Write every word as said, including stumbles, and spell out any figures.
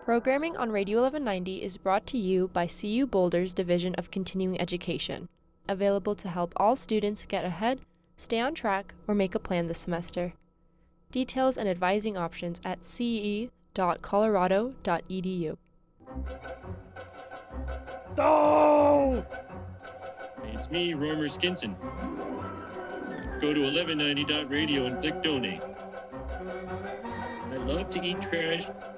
Programming on Radio eleven ninety is brought to you by C U Boulder's Division of Continuing Education, available to help all students get ahead, stay on track, or make a plan this semester. Details and advising options at c e dot colorado dot e d u. Oh! It's me, Romer Skinson. Go to eleven ninety dot radio and click donate. I love to eat trash,